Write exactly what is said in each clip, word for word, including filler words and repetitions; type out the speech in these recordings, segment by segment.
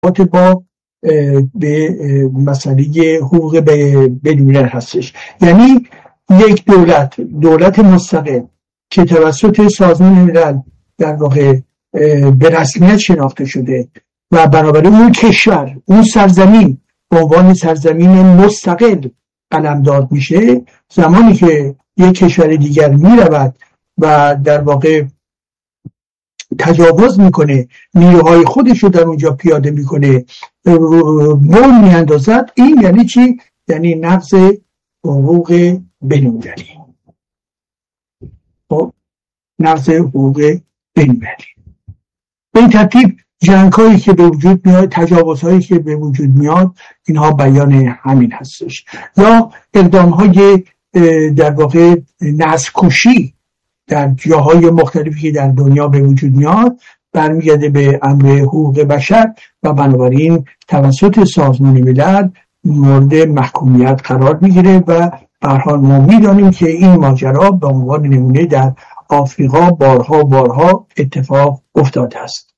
ارتباط با به مسئله حقوق بین‌الملل هستش. یعنی یک دولت دولت مستقل که توسط سازمان ملل در واقع به رسمیت شناخته شده و بنابراین اون کشور، اون سرزمین به عنوان سرزمین مستقل قلمداد میشه، زمانی که یک کشور دیگر میرود و در واقع تجاوز میکنه، نیروهای خودش رو در اونجا پیاده میکنه، بم میاندازد، این یعنی چی؟ یعنی نقض حقوق بین‌المللی. خب نقض حقوق بین‌المللی. به این ترتیب جنگ‌هایی که به وجود میاد، تجاوزهایی که به وجود میاد، اینها بیان همین هستش. یا اقدام‌های در واقع نسل‌کشی در جاهای مختلفی که در دنیا به وجود میاد برمیگرده به امر حقوق بشر و بنابراین توسط سازمان ملل مورد محکومیت قرار میگیره و به هر حال ما میدانیم که این ماجرا به عنوان نمونه در آفریقا بارها بارها اتفاق افتاده است.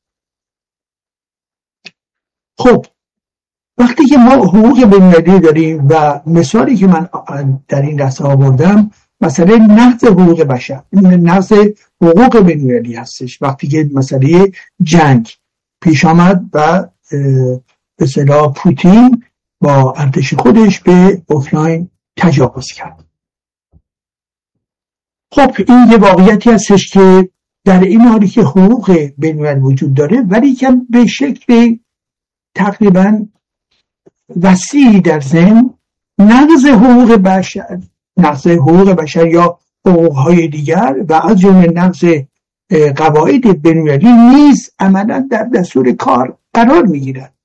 خب وقتی که ما حقوق بین‌المللی داریم و مثالی که من در این لحظه آوردم مسئله نقض حقوق بشر، نقض حقوق بین‌المللی هستش. وقتی که مسئله جنگ پیش آمد و به اصطلاح پوتین با ارتش خودش به اوکراین تجاوز کرد. خب این یه واقعیتی هستش که در این حالی که حقوق بین‌الملل وجود داره ولی که به شکل تقریبا وسیعی در ذهن نقض حقوق بشر نقض حقوق بشر یا حقوق‌های دیگر و از جمله نقض قواعد بین‌المللی نیز عملاً در دستور کار قرار می‌گیرد.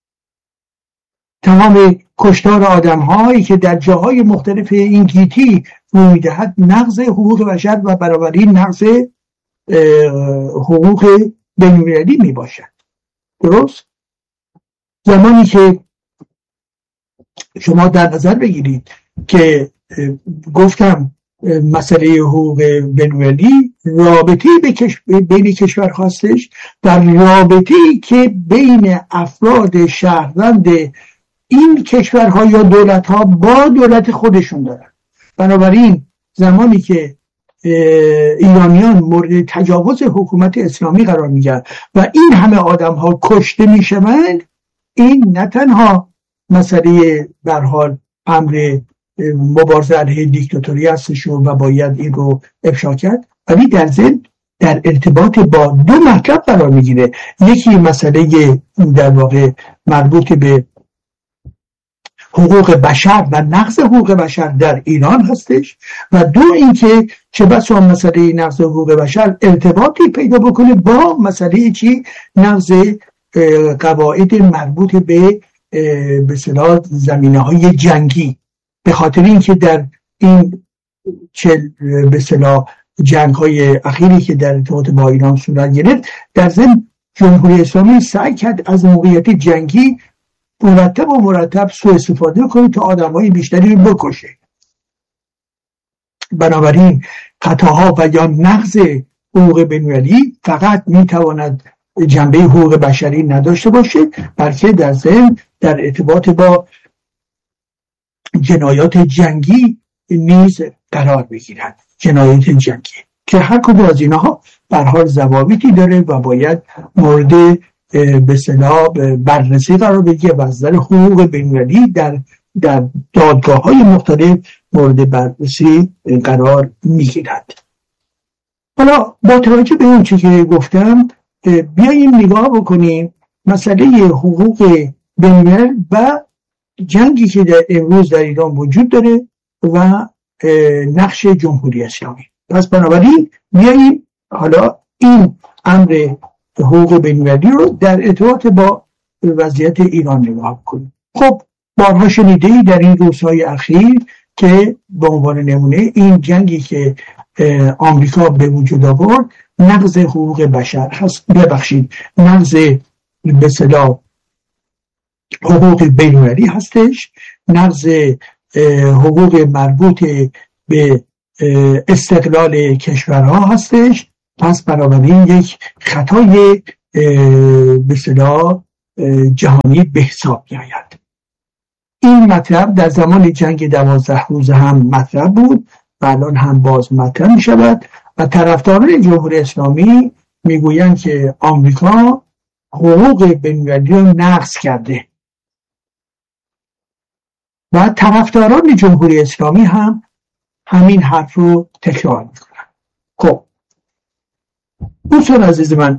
تمام کشتار آدم‌هایی که در جاهای مختلف این گیتی روی می‌دهد نقض حقوق بشر و بنابراین نقض حقوق بین‌المللی میباشد. درست؟ زمانی که شما در نظر بگیرید که گفتم مسئله حقوق بین‌المللی رابطه بین کشور هستش، در رابطه که بین افراد شهروند این کشورها یا دولت‌ها با دولت خودشون دارن. بنابراین زمانی که ایرانیان مورد تجاوز حکومت اسلامی قرار میگیرند و این همه آدم‌ها کشته میشوند، این نه تنها مسئله به هر حال امر مبارزه علیه دیکتاتوری هستش و باید این رو افشا کرد، ولی در ضمن در ارتباط با دو مطلب قرار میگیره. یکی مسئله در واقع مربوط به حقوق بشر و نقض حقوق بشر در ایران هستش و دو اینکه چه بسا مسئله نقض حقوق بشر ارتباطی پیدا بکنه با مسئله چی؟ نقض قواعد مربوط به به اصطلاح زمینه‌های جنگی. به خاطر اینکه در این چه به اصطلاح جنگ‌های اخیری که در ارتباط با ایران صورت گرفت، در ضمن جمهوری اسلامی سعی کرد از موقعیت جنگی مرتب و مرتب سوء استفاده کنه تا آدمای بیشتری بکشه. بنابراین خطاها و یا نقض حقوق بین‌المللی فقط میتواند جنبه حقوق بشری نداشته باشه، بلکه در ضمن در ارتباط با جنایات جنگی نیز قرار بگیرد. جنایات جنگی که هر کدوم از اینها به هر حال ضوابطی داره و باید مورد به اصطلاح بررسی قرار بگیره و از نظر حقوق بین‌المللی در در دادگاه‌های مختلف مورد بررسی قرار میگیرد. حالا با توجه به اون چیزی که گفتم بیاییم نگاه بکنیم مسئله حقوق بین‌الملل و جنگی که در امروز در ایران وجود داره و نقش جمهوری اسلامی. پس بنابراین بیاییم حالا این امر حقوق بین‌المللی رو در ارتباط با وضعیت ایران نگاه کنیم. خب بارها شنیده‌ای در این روزهای اخیر که به عنوان نمونه این جنگی که آمریکا به وجود آورد نقض حقوق بشر هست، ببخشید نقض به اصطلاح حقوق بین‌المللی هستش، نقض حقوق مربوط به استقلال کشورها هستش. پس بنابراین یک خطای به اصطلاح جهانی به حساب می‌آید. این مطلب در زمان جنگ دوازده روزه هم مطرح بود و الان هم باز مطرح می‌شود و طرفداران جمهوری اسلامی میگویند که آمریکا حقوق بین‌المللی را نقض کرده و طرفداران جمهوری اسلامی هم همین حرف رو تکرار میکنن. خب دوستان عزیز من،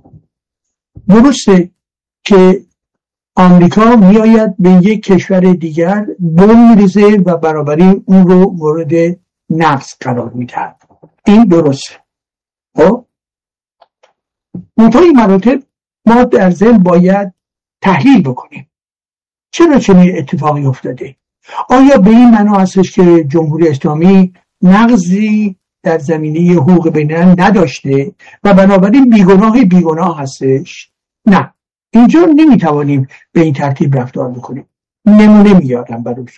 درسته که آمریکا میآید به یک کشور دیگر بم میریزه و بنابراین اون رو مورد نقض قرار میده. این درسته. خب منتهای مراتب ما در ذهن باید تحلیل بکنیم چرا چنین اتفاقی افتاده. آیا به این معنا هستش که جمهوری اسلامی نقضی در زمینه حقوق بین‌الملل نداشته و بنابراین بیگناه بیگناه هستش؟ نه، اینجا نمیتوانیم به این ترتیب رفتار بکنیم. نمونه میارم براتون.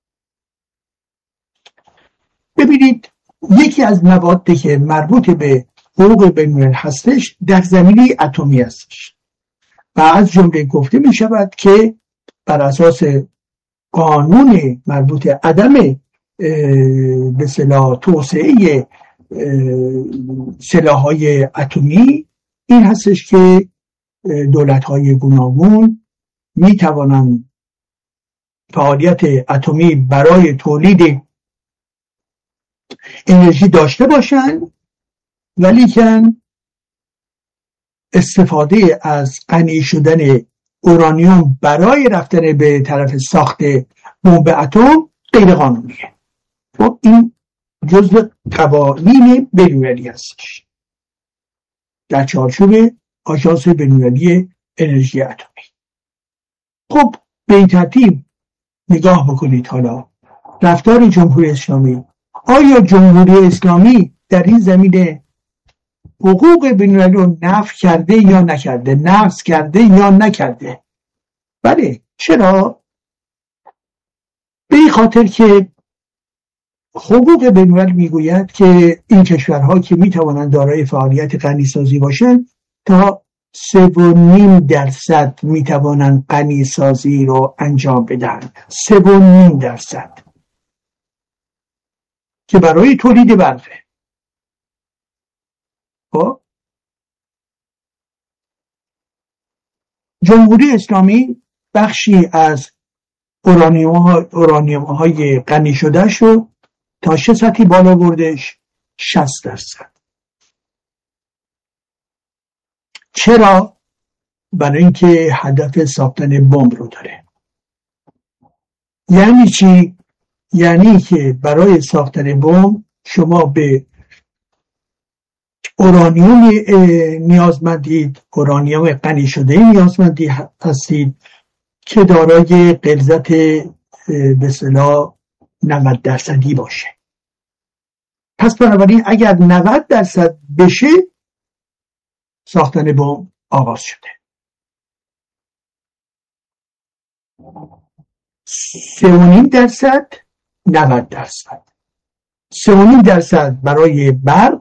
ببینید، یکی از موادی که مربوط به حقوق بین‌الملل هستش در زمینه اتمی هستش و از جمله گفته می شود که بر اساس قانون مربوط عدم به اصطلاح توسعه سلاح‌های اتمی این هستش که دولت‌های گوناگون می توانند فعالیت اتمی برای تولید انرژی داشته باشند، ولیکن استفاده از غنی شدن اورانیوم برای رفتن به طرف ساخت بمب اتم غیر قانونیه. خب این جزء قوانین بین‌المللی هستش در چارچوب آژانس بین‌المللی انرژی اتمی. خب به این ترتیب نگاه بکنید حالا رفتار جمهوری اسلامی. آیا جمهوری اسلامی در این زمینه حقوق بین‌المللی رو نفی کرده یا نکرده؟ نقض کرده یا نکرده؟ بله. چرا؟ به این خاطر که حقوق بین‌الملل میگوید که این کشورها که میتوانند دارای فعالیت غنیسازی باشند تا سه و نیم درصد میتوانند غنیسازی رو انجام بدن. سه و نیم درصد که برای تولید برقه. خب جمهوری اسلامی بخشی از اورانیوم های غنی شده شو تا چه سطحی بالا بردش؟ شصت درصد. چرا؟ برای اینکه هدف ساختن بمب رو داره. یعنی چی؟ یعنی که برای ساختن بمب شما به اورانیوم نیازمندید، اورانیوم غنی شده نیازمندی هستید که دارای غلظت به اصطلاح نود درصدی باشه. پس بنابراین اگر نود درصد بشه ساختن بمب آغاز شده. سه و نیم درصد نود درصد. سه و نیم درصد برای برق،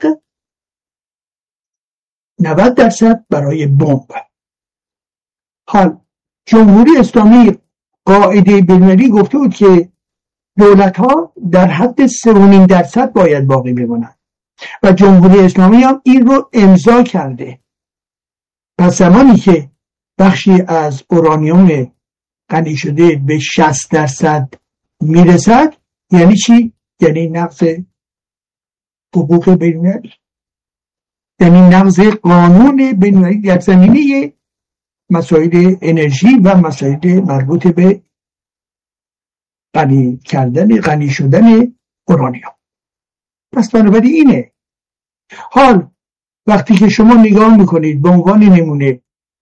نود درصد برای بمب. حال جمهوری اسلامی قاعده بین‌المللی گفته بود که دولت‌ها در حد سه و نیم درصد باید باقی بمانند و جمهوری اسلامی هم این رو امضا کرده. پس زمانی که بخشی از اورانیوم غنی شده به شصت درصد میرسد یعنی چی؟ یعنی نقض حقوق بین‌الملل، یعنی نقض قانون بین‌المللی در زمینه مسائل انرژی و مسائل مربوط به غنی کردن غنی شدن اورانیوم. پس بنابراین اینه. حال وقتی که شما نگاه میکنید به عنوان نمونه،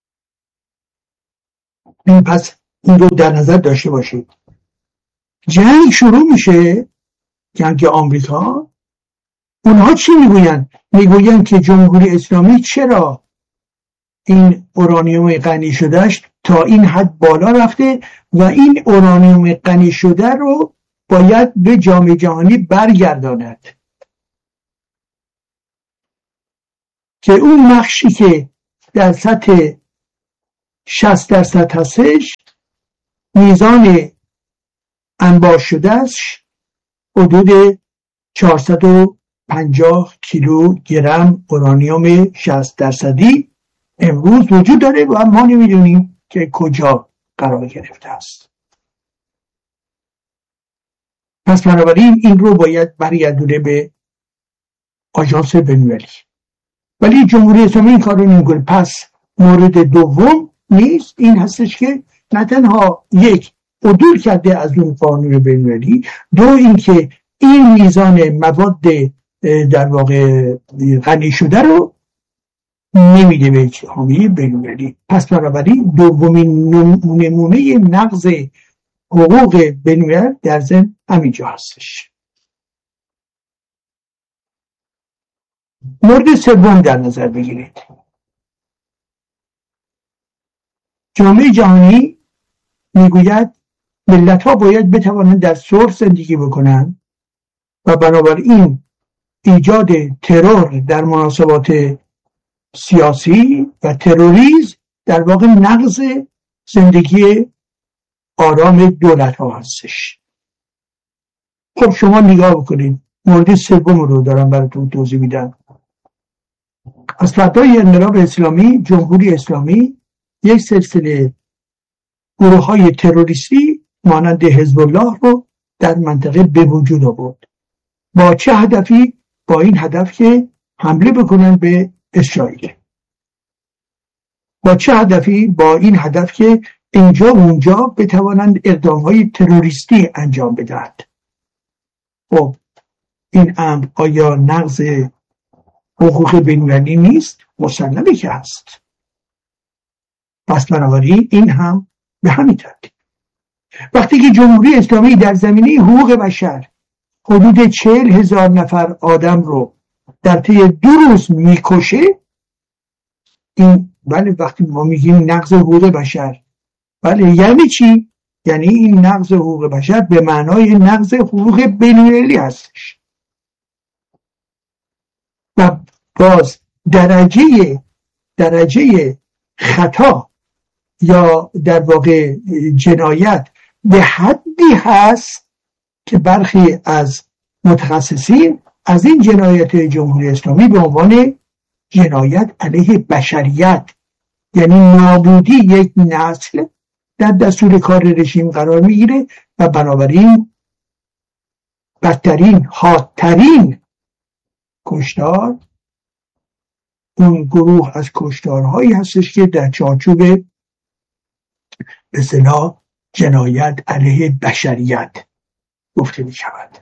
این پس این رو در نظر داشته باشید. جنگ شروع میشه، جنگ آمریکا. اونها چی میگوین؟ میگوین که جمهوری اسلامی چرا این اورانیوم غنی شدهش تا این حد بالا رفته و این اورانیوم غنی شده رو باید به جامعه جهانی برگرداند که اون بخشی که در سطح شصت درصد هستش، میزان انباش شدهش حدود چهارصد و پنجاه کیلو گرم اورانیوم شصت درصدی امروز وجود داره و ما نمیدونیم که کجا قرار گرفته است. پس بنابراین این رو باید برگردونه به آژانس بین‌المللی، ولی جمهوری اسلامی این کار رو نمی‌کنه. پس مورد دوم نیست، این هستش که نه تنها یک عدول کرده از اون قانون بین‌المللی، دو اینکه این میزان مواد در واقع غنی شده رو نمیده به حامی بین‌المللی. پس بنابراین دومین نمونه نقض حقوق بین‌الملل در ضمن همینجا هستش. مورد سوم در نظر بگیرید، جامعه جهانی میگوید ملت ها باید بتوانند در صلح زندگی بکنند و بنابراین ایجاد ترور در مناسبات سیاسی و تروریسم در واقع نقض زندگی آرام دولت ها هستش. خب شما نگاه بکنید، مورد سوم رو دارم براتون توضیح میدم. از فردای انقلاب اسلامی جمهوری اسلامی یک سلسله گروه های تروریستی مانند حزب الله رو در منطقه به وجود آورد. با چه هدفی؟ با این هدف که حمله بکنن به اسرائیل. با چه هدفی؟ با این هدف که اینجا و اونجا بتوانند اقدام‌های تروریستی انجام بدهند. خب این امر آیا نقض حقوق بین‌المللی نیست؟ مسلمه که هست. پس بنابراین این هم به همین ترتیب. وقتی که جمهوری اسلامی در زمینه حقوق بشر حدود چهل هزار نفر آدم رو در طی دو روز میکشه، این بله وقتی ما میگیم نقض حقوق بشر، بله یعنی چی؟ یعنی این نقض حقوق بشر به معنای نقض حقوق بین‌المللی هستش. و باز درجه درجه خطا یا در واقع جنایت به حدی هست که برخی از متخصصین از این جنایت جمهوری اسلامی به عنوان جنایت علیه بشریت، یعنی نابودی یک نسل، در دستور کار رژیم قرار میگیره و بنابراین بدترین حادترین کشتار اون گروه از کشتارهایی هستش که در چارچوب به اصطلاح جنایت علیه بشریت گفته می شود.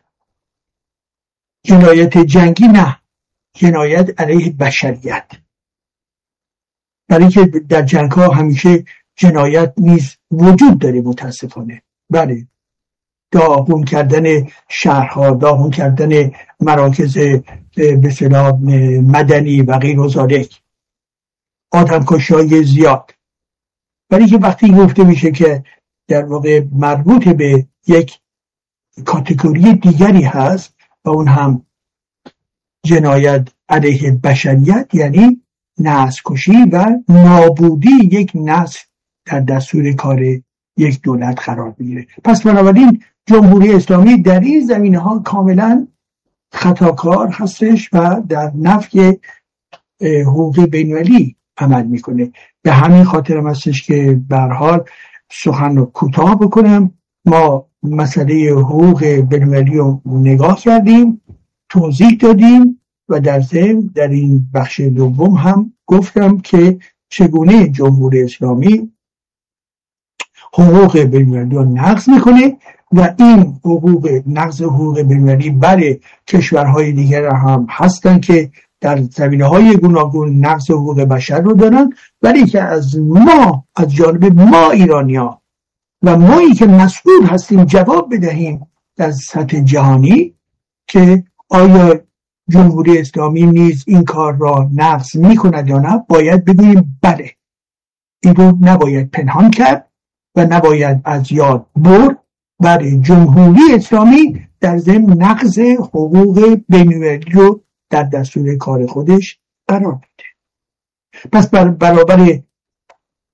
جنایت جنگی نه، جنایت علیه بشریت. برای که در جنگ ها همیشه جنایت نیز وجود داره متاسفانه. بله، داغون کردن شهرها، داغون کردن مراکز به اصطلاح مدنی و غیر و ذالک، آدمکشی‌های زیاد. برای که وقتی گفته میشه که در واقع مربوط به یک کاتگوری دیگری هست و اون هم جنایت علیه بشریت، یعنی نسل کشی و نابودی یک نسل در دستور کار یک دولت قرار میگیره. پس بنابراین جمهوری اسلامی در این زمینه ها کاملا خطاکار هستش و در نفی حقوق بین‌المللی عمل میکنه. به همین خاطر هم هستش که به هر حال سخن رو کوتاه بکنم، ما مسئله حقوق بین‌المللی رو نگاه کردیم، توضیح دادیم و در ضمن در این بخش دوم هم گفتم که چگونه جمهوری اسلامی حقوق بین‌المللی رو نقض میکنه و این حقوق نقض حقوق بین‌المللی برای کشورهای دیگر هم هستن که در زمینه‌های گوناگون نقض حقوق بشر رو دارن، ولی که از ما، از جانب ما ایرانی‌ها و مایی که مسئول هستیم جواب بدهیم در سطح جهانی که آیا جمهوری اسلامی نیز این کار را نقض می‌کند یا نه، باید بگوییم بله، این رو نباید پنهان کرد و نباید از یاد برد. برای جمهوری اسلامی در ضمن نقض حقوق بین‌المللی رو در دستور کار خودش قرار میده. پس بر برابر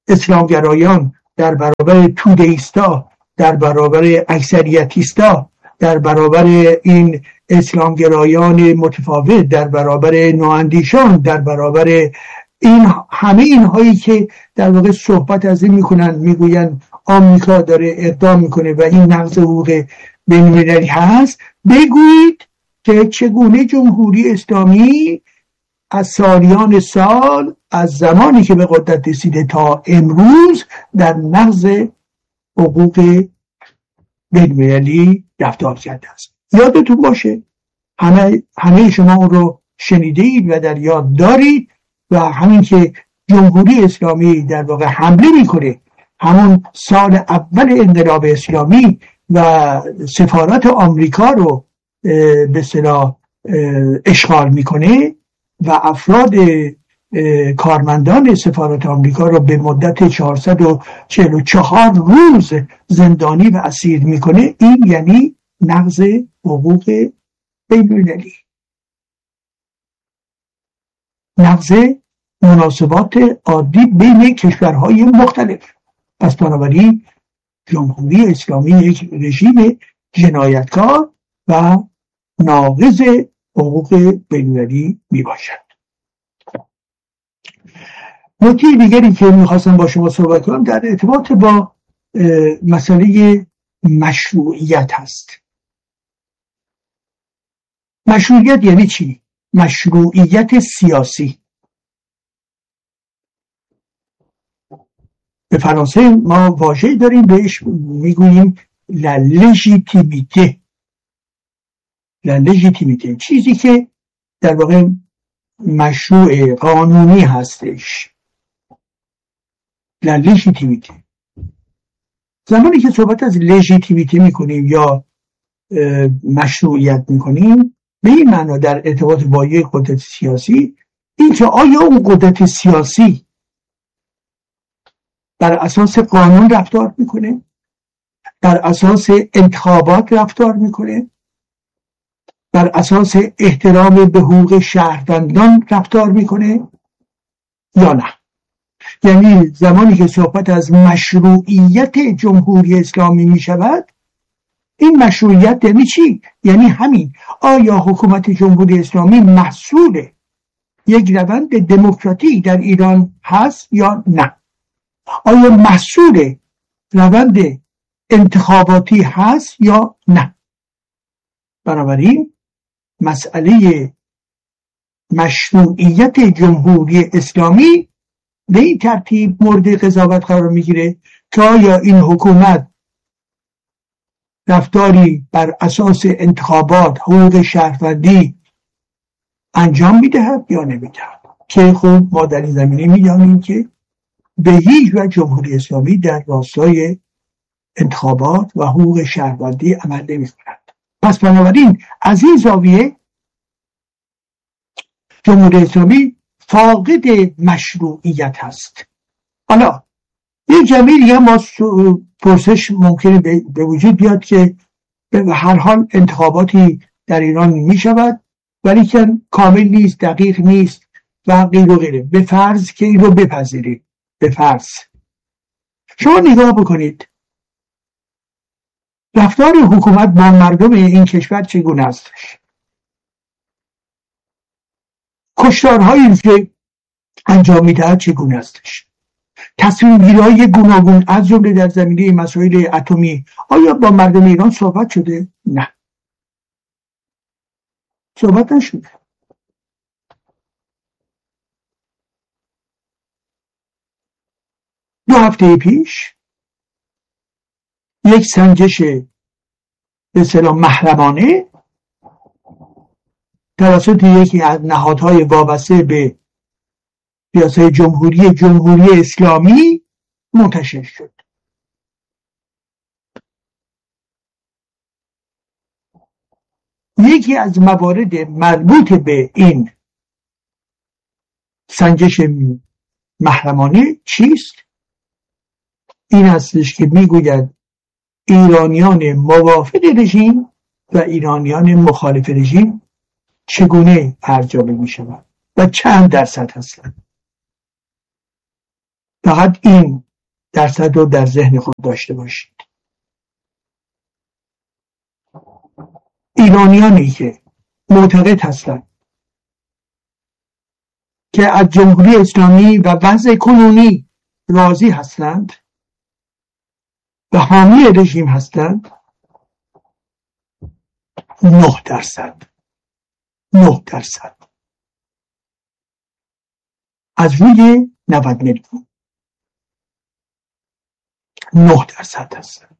اسلامگرایان در برابر توده‌ایستا، در برابر اکثریتیستا، در برابر این اسلامگرایان متفاوت، در برابر نواندیشان، در برابر این همه اینهایی که در واقع صحبت از این میکنن، میگوین آمریکا داره اقدام میکنه و این نقض حقوق بین‌المللی هست، بگویید که چگونه جمهوری اسلامی از سالیان سال، از زمانی که به قدرت رسیده تا امروز، در نقض حقوق بین‌المللی رفتار کرده است. یادتون باشه همه همه شما اون رو شنیده اید و در یاد دارید و همین که جمهوری اسلامی در واقع حمله میکنه، همون سال اول انقلاب اسلامی و سفارت آمریکا رو به اصطلاح اشغال میکنه و افراد کارمندان سفارت آمریکا رو به مدت چهارصد و چهل و چهار روز زندانی و اسیر میکنه، این یعنی نقض حقوق بین‌المللی، نقض مناسبات عادی بین کشورهای مختلف. پس بنابراین جمهوری اسلامی یک رژیم جنایتکار و ناقض حقوق بین‌المللی می باشد. نکته دیگری که میخواستم با شما صحبت کنم در ارتباط با مسئله مشروعیت هست. مشروعیت یعنی چی؟ مشروعیت سیاسی. به فرانسه ما واژه‌ای داریم بهش میگوییم لا لژیتیمیته. لا لژیتیمیته چیزی که در واقع مشروع قانونی هستش. لا لژیتیمیته. زمانی که صحبت از لژیتیمیته میکنیم یا مشروعیت میکنیم، به این معنا در ارتباط با یک قدرت سیاسی، این که آیا اون قدرت سیاسی بر اساس قانون رفتار میکنه، بر اساس انتخابات رفتار میکنه، بر اساس احترام به حقوق شهروندان رفتار میکنه یا نه. یعنی زمانی که صحبت از مشروعیت جمهوری اسلامی میشود، این مشروعیت یعنی چی؟ یعنی همین، آیا حکومت جمهوری اسلامی محصول یک روند دموکراتیک در ایران هست یا نه؟ آیا محصول روند انتخاباتی هست یا نه؟ بنابراین مسئله مشروعیت جمهوری اسلامی به این ترتیب مورد قضاوت قرار میگیره که آیا این حکومت رفتاری بر اساس انتخابات حقوق شهروندی انجام میدهد یا نمیدهد، که خب ما در این زمینه میدانیم که به هیچ وجه جمهوری اسلامی در راستای انتخابات و حقوق شهروندی عمل نمی کند. پس بنابراین از این زاویه جمهوری اسلامی فاقد مشروعیت هست. حالا یک جمعی دیگه ما پرسش ممکنه به وجود بیاد که به هر حال انتخاباتی در ایران می شود ولی که کامل نیست، دقیق نیست و غیر و غیره. به فرض که این رو بپذیرید، به فرض شما نگاه بکنید رفتار حکومت با مردم این کشور چگونه هستش. کشتارهایی که انجام میدهد چگونه هستش. تصمیم‌گیری‌های گوناگون از جمله در زمینه مسائل اتمی آیا با مردم ایران صحبت شده؟ نه، صحبت نشده. دو هفته پیش یک سنجش به اصطلاح محرمانه توسط یکی از نهادهای وابسته به ریاست جمهوری جمهوری اسلامی منتشر شد. یکی از موارد مربوط به این سنجش محرمانه چیست؟ این هستش که میگوید ایرانیان موافق رژیم و ایرانیان مخالف رژیم چگونه ارزیابی می شود و چند درصد هستند. فقط این درصد رو در ذهن خود داشته باشید. ایرانیانی که معتقد هستند که از جمهوری اسلامی و وضع کنونی راضی هستند و حامی رژیم هستند، نه درصد نه درصد از روی نود میلیون نه درصد هستند.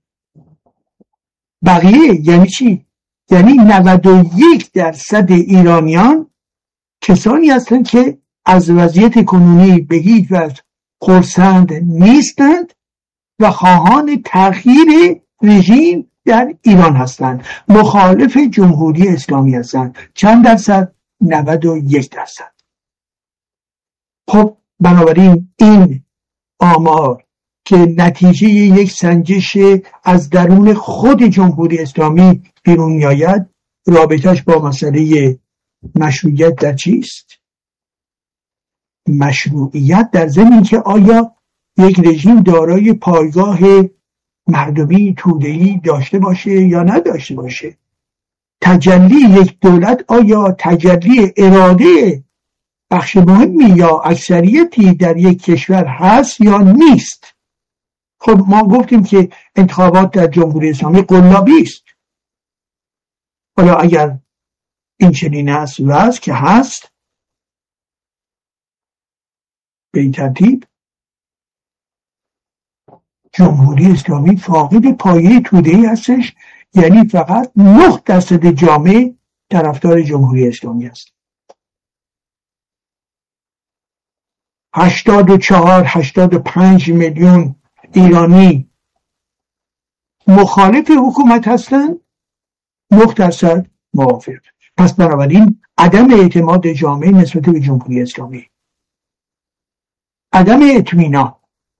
بقیه یعنی چی؟ یعنی نود و یک درصد ایرانیان کسانی هستند که از وضعیت کنونی به هیچ وجه خرسند نیستند و خواهان تغییر رژیم در ایران هستند، مخالف جمهوری اسلامی هستند. چند درصد؟ نود و یک درصد. خب بنابراین این آمار که نتیجه یک سنجش از درون خود جمهوری اسلامی بیرون میآید، رابطش با مسئله مشروعیت در چیست؟ مشروعیت در ضمن که آیا یک رژیم دارای پایگاه مردمی توده‌ای داشته باشه یا نداشته باشه. تجلی یک دولت آیا تجلی اراده بخش مهمی یا اکثریتی در یک کشور هست یا نیست. خب ما گفتیم که انتخابات در جمهوری اسلامی قلابی است. حالا اگر این چنین است و است که هست، به این ترتیب جمهوری اسلامی فاقد پایه توده‌ای هستش، یعنی فقط نه درصد جامعه طرفدار جمهوری اسلامی است. هشتاد و چهار هشتاد و پنج میلیون ایرانی مخالف حکومت هستند، نه درصد موافق. پس بنابراین عدم اعتماد جامعه نسبت به جمهوری اسلامی، عدم اطمینان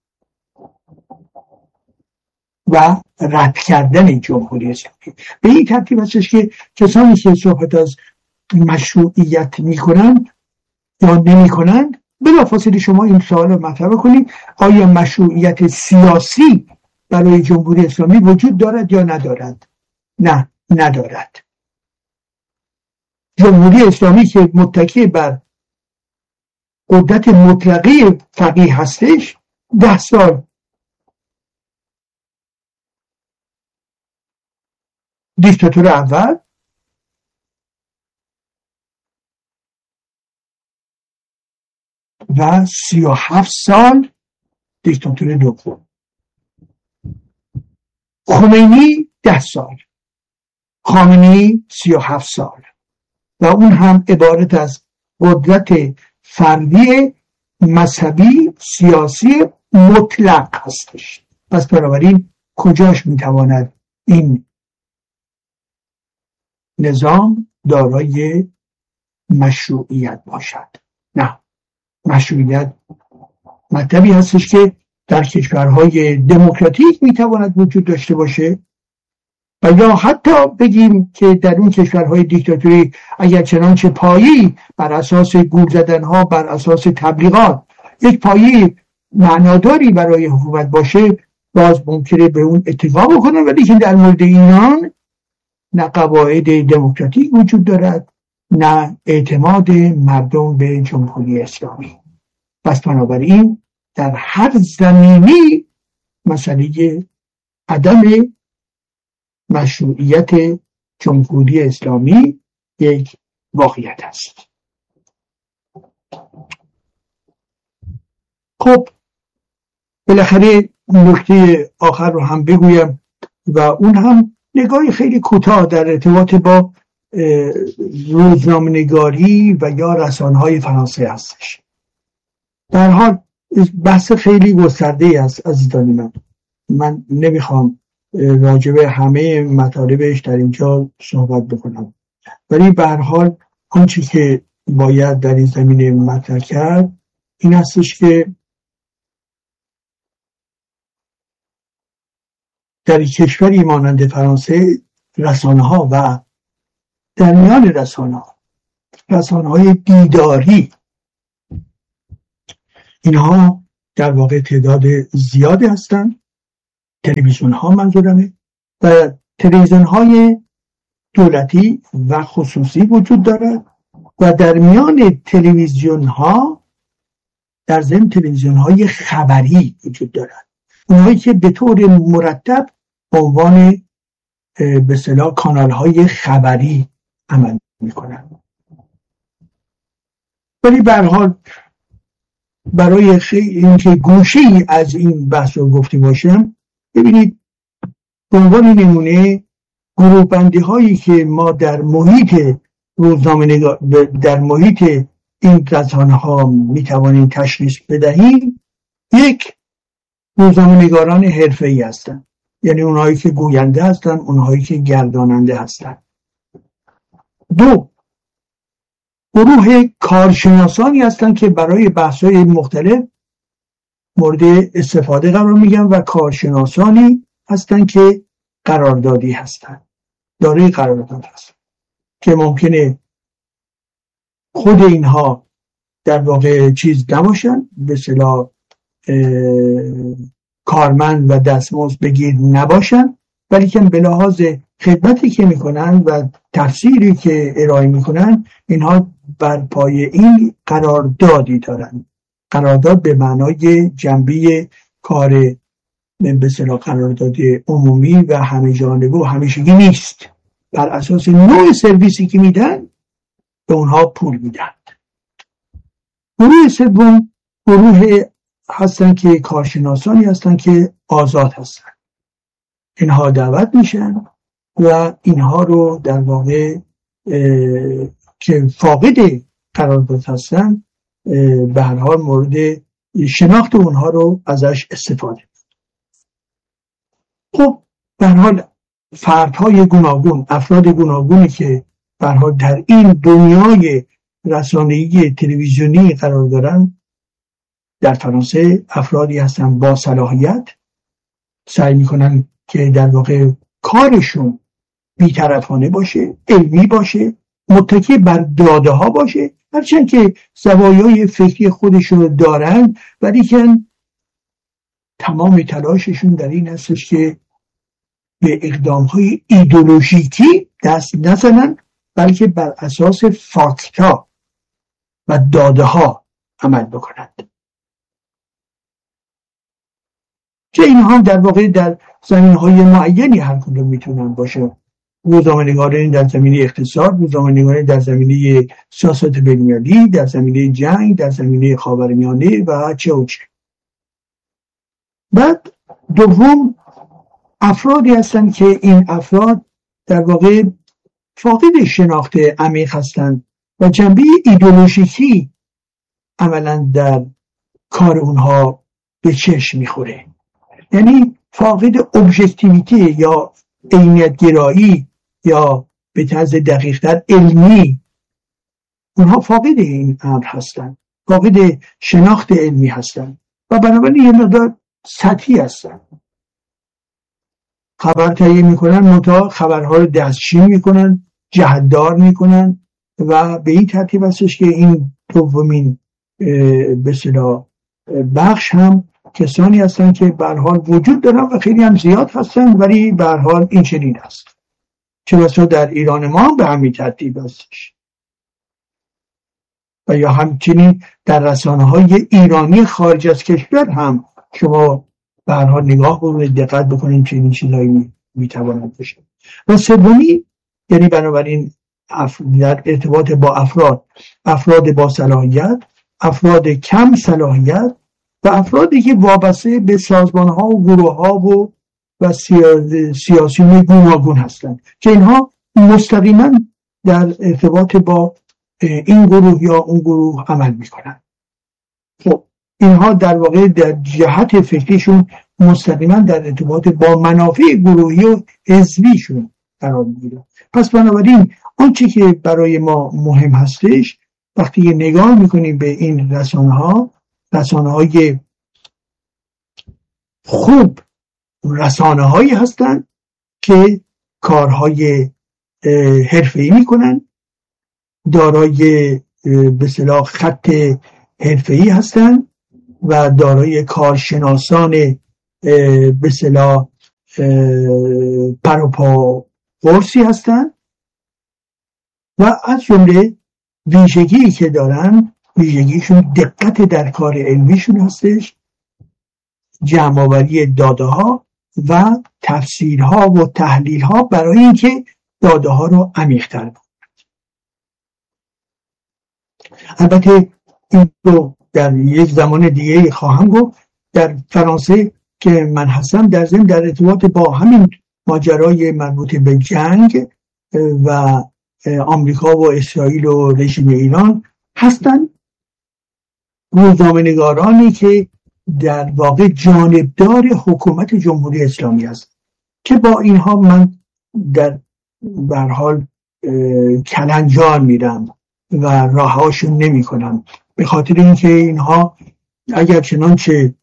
و رد کردن جمهوری اسلامی. به این ترتیب هستش که کسانی که صحبت از مشروعیت میکنند یا نمیکنند، بلافاصله شما این سوال رو مطرح کنید: آیا مشروعیت سیاسی برای جمهوری اسلامی وجود دارد یا ندارد؟ نه، ندارد. جمهوری اسلامی که متکی بر قدرت مطلقه فقیه هستش، ده سال دیکتاتور اول، و سی و هفت سال دیکتاتور دوم. خمینی ده سال، خامنه‌ای سی و هفت سال، و اون هم عبارت از قدرت فردی مذهبی سیاسی مطلق هستش. پس بنابراین کجاش میتواند این نظام دارای مشروعیت باشد؟ نه، مشروعیت مطلبی هستش که در کشورهای دموکراتیک میتواند وجود داشته باشه، و یا حتی بگیم که در اون کشورهای دیکتاتوری اگر چنانچه پایی بر اساس گول زدنها، بر اساس تبلیغات یک پایی معناداری برای حکومت باشه، باز ممکنه به اون اتفاق بکنه. ولی که در مورد اینان نه قواعد دموکراتیک وجود دارد، نه اعتماد مردم به جمهوری اسلامی. پس بنابراین در هر زمینی مسئله عدم مشروعیت جمهوری اسلامی یک واقعیت است. خب بالاخره نکته آخر رو هم بگویم، و اون هم نگاهی خیلی کوتاه در ارتباط با روزنامه‌نگاری و یا رسانه‌های فرانسه هستش. در حال بحث خیلی گسترده است عزیزان من. من نمیخوام راجع به همه مطالبش در اینجا صحبت بکنم، ولی به هر حال آنچه که باید در این زمینه مطرح کرد این هستش که در کشوری مانند فرانسه رسانه‌ها و در میان رسانه‌ها رسانه‌های دیداری، اینها در واقع تعداد زیادی هستند، تلویزیون ها منظورمه، و تلویزیون های دولتی و خصوصی وجود دارد و در میان تلویزیون ها در ضمن تلویزیون های خبری وجود دارد، اونهایی که به طور مرتب به عنوان به اصطلاح کانال های خبری عمل میکنن. ولی به هر حال برای اینکه گوشه‌ای از این بحث رو گفته باشم، ببینید به عنوان نمونه گروه بندی هایی که ما در محیط روزنامه در محیط این رسانه ها می توانیم تشخیص بدهیم، یک، روزنامه نگاران حرفه‌ای هستند، یعنی اونهایی که گوینده هستند، اونهایی که گرداننده هستند. دو، گروه کارشناسانی هستند که برای بحث‌های مختلف مورد استفاده قرار میگن و کارشناسانی هستند که قراردادی هستند، دارای قرارداد هستند که ممکنه خود اینها در واقع چیز نباشن، به اصطلاح کارمند و دستمزد بگیر نباشن، ولی که به لحاظ خدمتی که میکنن و تفسیری که ارائه میکنن اینها بر پای این قراردادی دارن. قرارداد به معنای جنبه کار به اصطلاح قرارداد عمومی و همه جانبه و همیشگی نیست، بر اساس نوع سرویسی که میدن به اونها پول میدن. گروه سوم گروه هستن که کارشناسانی هستن که آزاد هستن، اینها دعوت میشن و اینها رو در واقع که فاقد قرارداد هستن به هر حال مورد شناخت اونها رو ازش استفاده. خب به هر حال فردهای گوناگون، افراد گوناگونی که به هر حال در این دنیای رسانه‌ای تلویزیونی قرار دارن، در فرانسه افرادی هستن با صلاحیت، سعی میکنن که در واقع کارشون بی‌طرفانه باشه، علمی باشه، متکی بر داده ها باشه، هرچند که زوایای فکری خودشون دارن، ولی که تمام تلاششون در این هستش که به اقدامهای ایدئولوژیکی دست نزنن، بلکه بر اساس فاکتا و داده ها عمل بکنند، که اینها در واقع در زمینهای معینی هر کدوم میتونن باشه. روزنامه‌نگاران در زمینه اقتصاد، روزنامه‌نگاران در زمینه سیاست بین‌المللی، در زمینه جنگ، در زمینه خاورمیانه و چه و چه. بعد دوم افرادی هستند که این افراد در واقع فاقد شناخت عمیق هستند و جنبه ایدئولوژیکی عملا در کار اونها به چشم میخوره، یعنی فاقد ابژکتیویته یا عینیت گرایی یا به طرز دقیق‌تر علمی، اونها فاقد این امر هستند، فاقد شناخت علمی هستند و بنابراین یه مقدار سطحی هستند. خبر تهیه میکنن، منتها خبرها رو دستچین میکنن، جهتدار میکنن و به این ترتیب هستش که این دومین به اصطلاح بخش هم کسانی هستن که به هر حال وجود دارن و خیلی هم زیاد هستن، ولی به هر حال این چنین است، چه بسا در ایران ما هم به همین ترتیب هستش و یا همچنین در رسانه‌های ایرانی خارج از کشور هم شما به هر حال نگاه کنید، دقت بکنید چه این چیزایی میتواند بشه. و سومی یعنی بنابراین در ارتباط با افراد، افراد با صلاحیت، افراد کم صلاحیت و افرادی که وابسته به سازمان‌ها و گروه‌ها و و سیاسیون گوناگون هستند که اینها مستقیما در ارتباط با این گروه یا اون گروه عمل میکنند. خب اینها در واقع در جهت فکریشون مستقیما در ارتباط با منافع گروهی و حزبیشون قرار میگیره. پس بنابراین آنچه که برای ما مهم هستش وقتی نگاه میکنیم به این رسانه ها، رسانه های خوب رسانه هایی هستند که کارهای حرفه‌ای میکنن، دارای به اصطلاح خط حرفه‌ای هستند و دارای کارشناسان به اصطلاح پر و پا قرصی هستند و از جمله ویژگی که دارن، ویژگیشون دقت در کار علمیشون هستش، جمع‌آوری داده ها و تفسیرها و تحلیل ها برای اینکه داده ها رو عمیق‌تر کنند. البته این رو در یک زمان دیگه خواهم گفت. در فرانسه که من هستم در ضمن در ارتباط با همین ماجرای مربوط به جنگ و آمریکا و اسرائیل و رژیم ایران هستن روزنامه‌نگارانی که در واقع جانبدار حکومت جمهوری اسلامی است که با اینها من در به هر حال کلنجار میرم و راهاشون نمی کنم، به خاطر اینکه اینها اگر چنانچه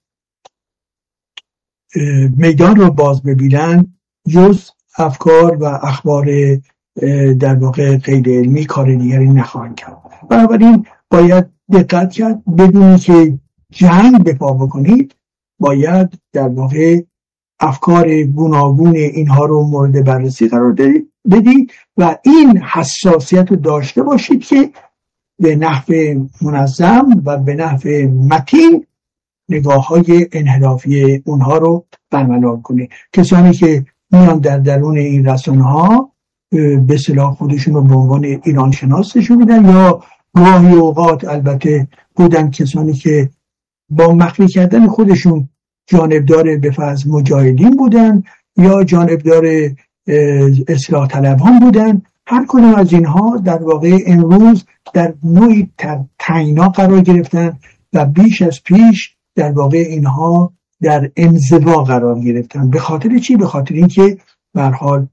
میدان رو باز ببینن جز افکار و اخبار در واقع غیر علمی کار دیگری نخواهند کرد. بنابراین باید دقت کرد. بدونی که جنگ به پا بکنید باید در واقع افکار گوناگون اینها رو مورد بررسی قرار بدید و این حساسیت رو داشته باشید که به نحو منظم و به نحو متین نگاه های انحرافی اونها رو برملا کنید. کسانی که میان در درون این رسانه ها به اصطلاح خودشون رو به عنوان ایران شناسشون میدن یا گاهی اوقات البته بودن کسانی که با مخفی کردن خودشون جانبدار به فرض مجاهدین بودن یا جانبدار اصلاح طلبان بودن. هر کدوم از اینها در واقع امروز در نوعی تعیینا قرار گرفتن و بیش از پیش در واقع اینها در انزوا قرار گرفتن. به خاطر چی؟ به خاطر اینکه به هر حال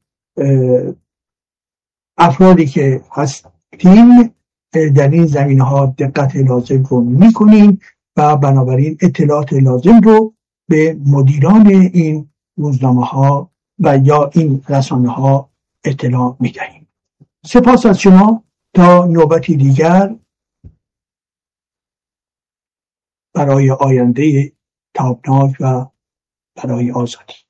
افرادی که هستیم در این زمینه‌ها دقت لازم رو می‌کنیم و بنابراین اطلاعات لازم رو به مدیران این روزنامه‌ها و یا این رسانه‌ها اطلاع می‌دهیم. سپاس از شما. تا نوبتی دیگر برای آینده تابناک و برای آزادی.